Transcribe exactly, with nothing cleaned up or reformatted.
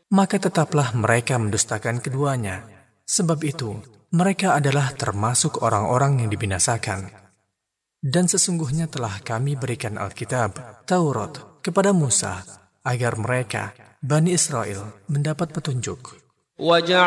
maka tetaplah mereka mendustakan keduanya. Sebab itu, mereka adalah termasuk orang-orang yang dibinasakan. Dan sesungguhnya telah kami berikan Alkitab, Taurat, kepada Musa, agar mereka, Bani Israel, mendapat petunjuk.